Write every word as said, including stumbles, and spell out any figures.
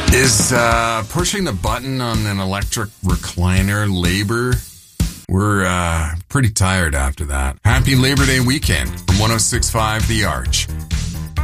Is uh, pushing the button on an electric recliner labor? We're uh, pretty tired after that. Happy Labor Day weekend from one oh six point five The Arch.